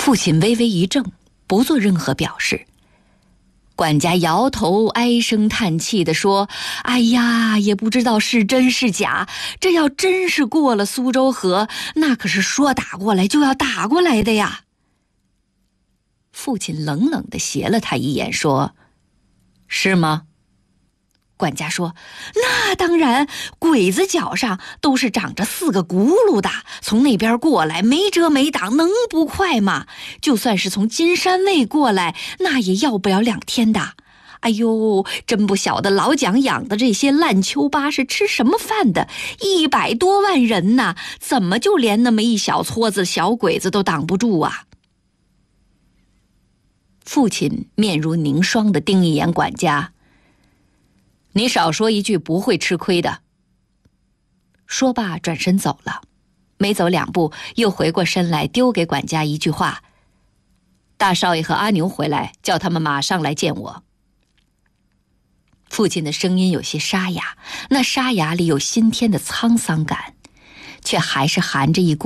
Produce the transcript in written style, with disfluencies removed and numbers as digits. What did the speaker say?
父亲微微一怔，不做任何表示。管家摇头唉声叹气地说：哎呀，也不知道是真是假，这要真是过了苏州河，那可是说打过来就要打过来的呀。父亲冷冷地斜了他一眼说：是吗？管家说：那当然，鬼子脚上都是长着4个轱辘的，从那边过来没遮没挡，能不快吗？就算是从金山卫过来，那也要不了2天的。哎呦，真不晓得老蒋养的这些烂丘巴是吃什么饭的，100多万人呐，怎么就连那么一小撮子小鬼子都挡不住啊？父亲面如凝霜地盯一眼管家：你少说一句不会吃亏的。说罢转身走了，没走2步又回过身来丢给管家一句话：大少爷和阿牛回来，叫他们马上来见我。父亲的声音有些沙哑，那沙哑里有新添的沧桑感，却还是含着一股